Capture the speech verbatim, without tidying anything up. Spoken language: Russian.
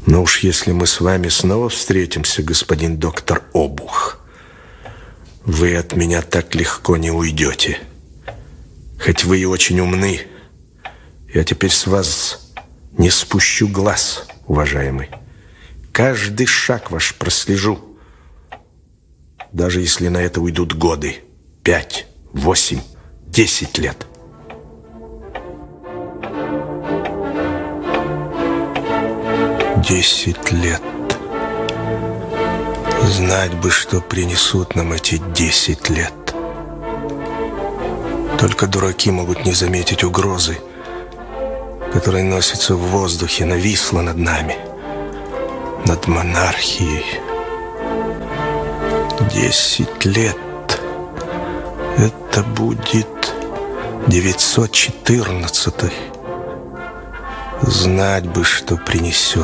Но уж если мы с вами снова встретимся, господин доктор Обух, вы от меня так легко не уйдете. Хоть вы и очень умны, я теперь с вас не спущу глаз, уважаемый. Каждый шаг ваш прослежу, даже если на это уйдут годы. Пять, восемь, десять лет. Десять лет. Знать бы, что принесут нам эти десять лет. Только дураки могут не заметить угрозы, которая носится в воздухе, нависла над нами, над монархией. Десять лет. Это будет девятьсот четырнадцатый. Знать бы, что принесет